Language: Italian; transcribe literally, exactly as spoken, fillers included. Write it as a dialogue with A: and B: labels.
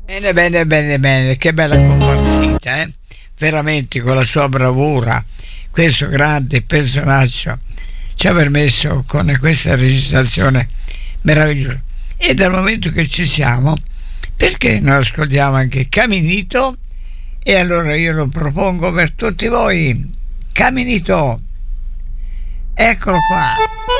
A: Bene, bene, bene, bene, che bella comparsita, eh? Veramente con la sua bravura, questo grande personaggio ci ha permesso con questa registrazione meravigliosa. E dal momento che ci siamo, perché non ascoltiamo anche Caminito? E allora io lo propongo per tutti voi, Caminito, eccolo qua.